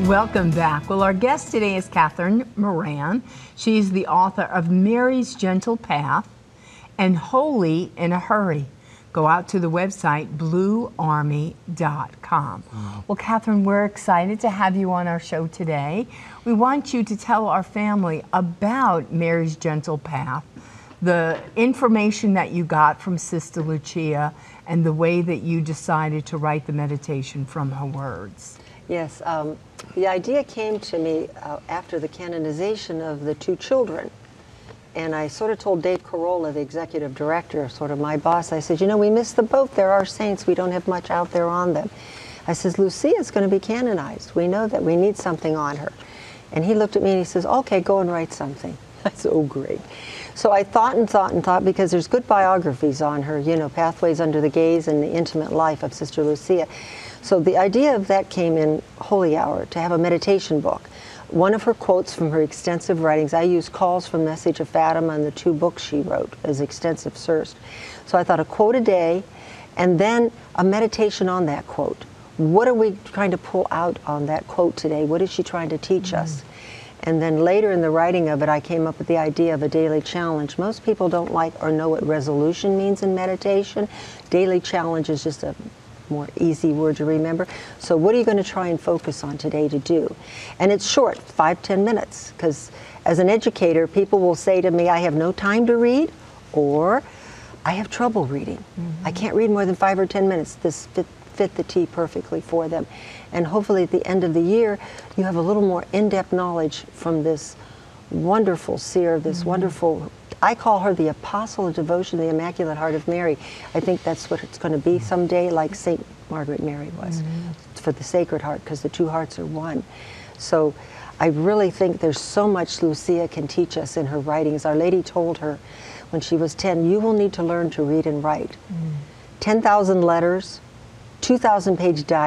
Welcome back. Well, our guest today is Catherine Moran. She's the author of Mary's Gentle Path and Holy in a Hurry. Go out to the website bluearmy.com. Well, Catherine, we're excited to have you on our show today. We want you to tell our family about Mary's Gentle Path, the information that you got from Sister Lucia, and the way that you decided to write the meditation from her words. Yes, the idea came to me after the canonization of the two children. And I sort of told Dave Carolla, the executive director, sort of my boss, I said, you know, we missed the boat. They're our saints. We don't have much out there on them. I says, Lucia's going to be canonized. We know that we need something on her. And he looked at me and he says, okay, go and write something. I said, oh, great. So I thought and thought and thought, because there's good biographies on her, you know, Pathways Under the Gaze and the Intimate Life of Sister Lucia. So the idea of that came in Holy Hour, to have a meditation book. One of her quotes from her extensive writings, I use calls from Message of Fatima and the two books she wrote as extensive source. So I thought a quote a day, and then a meditation on that quote. What are we trying to pull out on that quote today? What is she trying to teach us? And then later in the writing of it, I came up with the idea of a daily challenge. Most people don't like or know what resolution means in meditation. Daily challenge is just a more easy word to remember. So what are you going to try and focus on today to do? And it's short, 5-10 minutes, because as an educator, people will say to me, I have no time to read, or I have trouble reading. I can't read more than 5 or 10 minutes. This fit the tea perfectly for them. And hopefully at the end of the year, you have a little more in-depth knowledge from this wonderful seer, this wonderful, I call her the Apostle of Devotion to the Immaculate Heart of Mary. I think that's what it's going to be someday, like St. Margaret Mary was, for the Sacred Heart, because the two hearts are one. So I really think there's so much Lucia can teach us in her writings. Our Lady told her when she was 10, you will need to learn to read and write. 10,000 letters, 2,000-page diaries.